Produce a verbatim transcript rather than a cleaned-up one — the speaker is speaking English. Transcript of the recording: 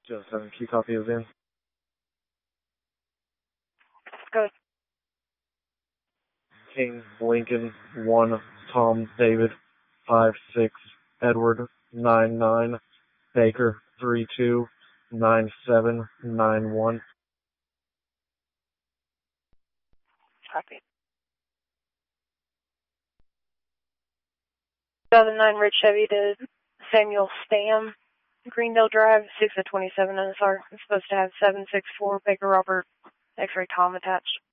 Just seven, key copy is in. Go. King, Lincoln, one, Tom, David, five, six, Edward, nine, nine, Baker, three, two, nine, seven, nine, one. Copy. two thousand nine Red Chevy to Samuel Stam, Greendale Drive, six of twenty-seven N S R. It's supposed to have seven six four Baker Robert X-ray Tom attached.